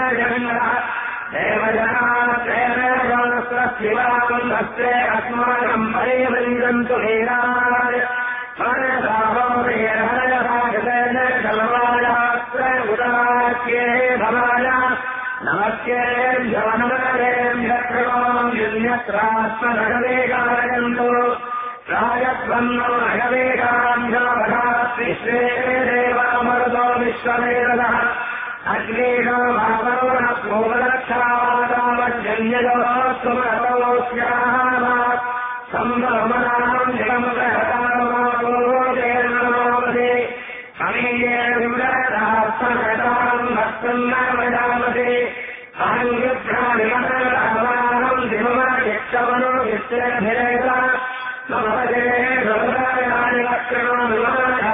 देवजनात्रेणस्ते अस्माकम् परिवृन्दन्तु वीराय हरदाहोरेण सर्वायात्र उदाक्ये भवाय नमस्ये जवनमरेन्द्रत्रात्मनगवेगायन्तु राजत्वन्नो नगवेगाभ्याश्रे देवामरुतो विश्ववेदः अग्नेनो भावरक्षावादामजन्यजोस्याः सम्भ्रमणाम् जगमगहतामोदेनमोदे अमीये विमृतात्मगताम् भक्तन्नामजामते अहम् युद्धानिमतरामानम् दिममयक्षवनो विश्वेभिरेता मम